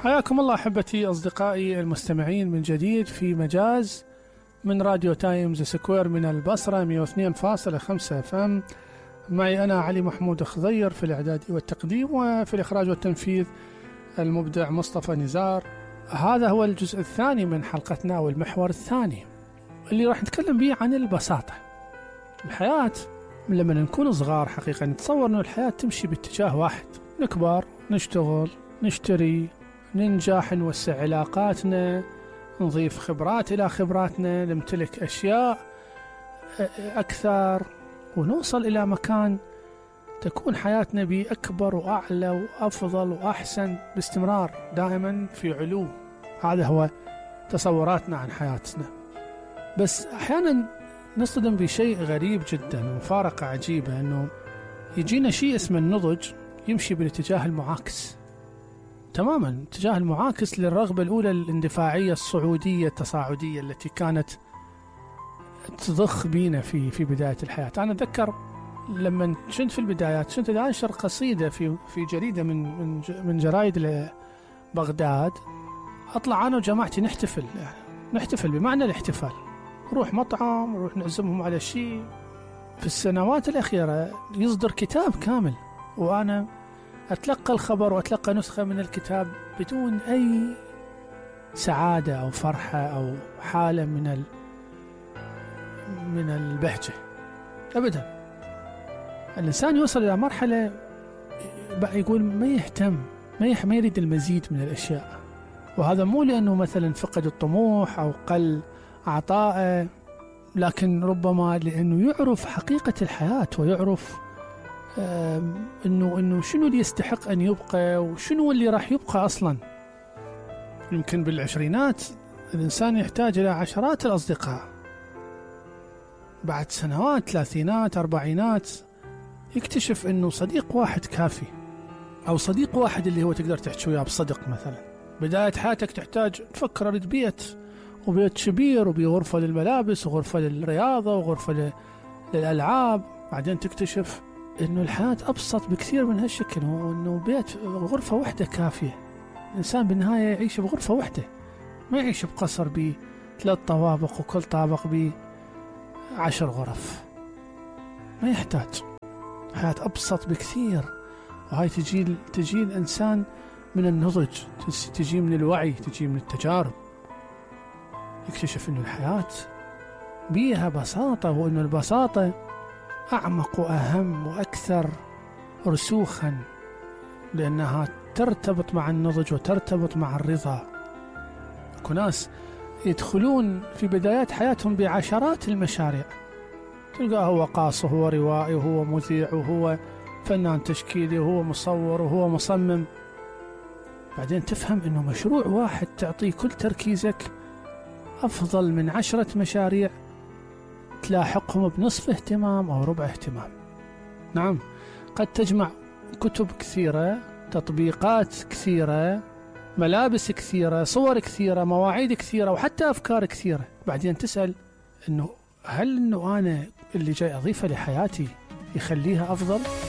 حياكم الله أحبتي أصدقائي المستمعين من جديد في مجاز من راديو تايمز سكوير من البصرة 102.5 FM. معي أنا علي محمود خضير في الإعداد والتقديم، وفي الإخراج والتنفيذ المبدع مصطفى نزار. هذا هو الجزء الثاني من حلقتنا والمحور الثاني اللي راح نتكلم به عن البساطة. الحياة لما نكون صغار حقيقة نتصور أن الحياة تمشي باتجاه واحد، نكبر نشتغل نشتري ننجح نوسع علاقاتنا نضيف خبرات إلى خبراتنا نمتلك أشياء أكثر ونوصل إلى مكان تكون حياتنا بأكبر وأعلى وأفضل وأحسن باستمرار، دائما في علو. هذا هو تصوراتنا عن حياتنا. بس أحيانا نصطدم بشيء غريب جدا ومفارقة عجيبة، أنه يجينا شيء اسمه النضج يمشي بالاتجاه المعاكس تماما، اتجاه المعاكس للرغبة الأولى الاندفاعية الصعودية التصاعدية التي كانت تضخ بينا في بداية الحياة. أنا أتذكر لما كنت في البدايات كنت أنشر قصيدة في جريدة من جرائد بغداد، أطلع أنا وجماعتي نحتفل بمعنى الاحتفال، نروح مطعم نروح نعزمهم على شيء. في السنوات الأخيرة يصدر كتاب كامل وأنا أتلقى الخبر وأتلقى نسخة من الكتاب بدون أي سعادة أو فرحة أو حالة من البهجة أبدا. الإنسان يوصل إلى مرحلة يقول ما يهتم، ما يريد المزيد من الأشياء، وهذا مو لأنه مثلا فقد الطموح أو قل عطاءه، لكن ربما لأنه يعرف حقيقة الحياة ويعرف إنه شنو اللي يستحق أن يبقى وشنو اللي راح يبقى أصلا. يمكن بالعشرينات الإنسان يحتاج إلى عشرات الأصدقاء، بعد سنوات ثلاثينات أربعينات يكتشف إنه صديق واحد كافي، أو صديق واحد اللي هو تقدر تحكي وياه بصدق. مثلا بداية حياتك تحتاج تفكر أريد بيت، وبيت كبير وبغرفة للملابس وغرفة للرياضة وغرفة للألعاب. بعدين تكتشف إنه الحياة أبسط بكثير من هالشكل، وإنه بيت غرفة واحدة كافية. الإنسان بالنهاية يعيش بغرفة واحدة، ما يعيش بقصر ب3 طوابق وكل طابق ب10 غرف. ما يحتاج، حياة أبسط بكثير. وهاي تجي الإنسان من النضج، تجي من الوعي، تجي من التجارب. يكتشف إنه الحياة بيها بساطة، وإنه البساطة أعمق وأهم وأكثر رسوخا، لأنها ترتبط مع النضج وترتبط مع الرضا. ناس يدخلون في بدايات حياتهم بعشرات المشاريع، تلقاه هو قاص وهو روائي وهو مذيع وهو فنان تشكيلي وهو مصور وهو مصمم. بعدين تفهم إنه مشروع واحد تعطيه كل تركيزك أفضل من 10 مشاريع تلاحقهم بنصف اهتمام أو ربع اهتمام. نعم، قد تجمع كتب كثيرة، تطبيقات كثيرة، ملابس كثيرة، صور كثيرة، مواعيد كثيرة، وحتى أفكار كثيرة. بعدين تسأل إنه هل إنه أنا اللي جاي أضيفه لحياتي يخليها أفضل؟